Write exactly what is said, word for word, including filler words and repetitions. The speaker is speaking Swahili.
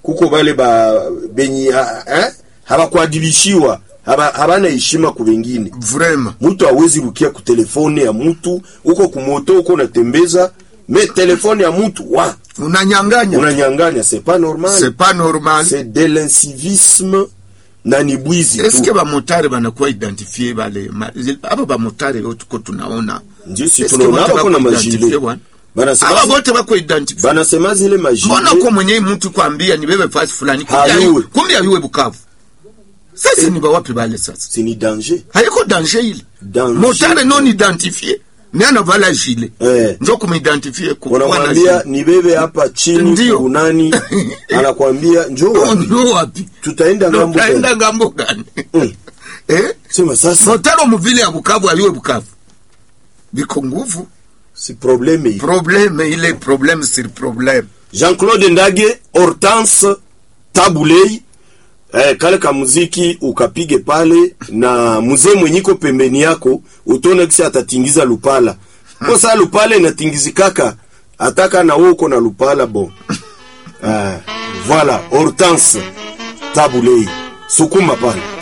kuko bale ba benyi eh habakuadibishiwa haba habana heshima ku wengine vraiment. Mtu hawezi rukia ku telefone ya mtu uko ku moto uko unatembeza me telefone ya mtu wa unanyanganya unanyanganya, c'est pas normal, c'est pas normal, c'est de l'incivisme na ni bwizi. Est-ce que ba motari banakuwa identifier bale aba ba motari yote ko tunaona ndio si tunaona hapa kuna majile bana sema aba wote bako identifier bana sema zile majile mbona uko mwenye mtu kwambia ni wewe fasi fulani kumbe ayuwe Bukavu. Sasa e, ni ba wapi bale sasa? C'est ni danger. Haiko danger ile. Motare non identifié. Ni anavala gilet. Eh. Ndio kumidentifie kwa. Unamwambia ni bebe hapa chini kunani anakuambia njoo. Njoo wapi? Tutaenda ngambo gani? Tutaenda ngambo gani? Mm. Eh? Sema sasa. Motare mvile ya Bukavu ayuwe Bukavu. Biko nguvu. Si problème ile. Problème ile problème sur problème. Jean-Claude Ndage, Hortense Tabulei. Eh, kale ka muziki ukapige pale na mzee mwenyiko pembeni yako utone kisi atatingiza lupala. Kwa saa lupala inatingizikaka ataka na wewe uko na lupala bon. Ah, voilà, Hortense Tabulei. Sukuma pale.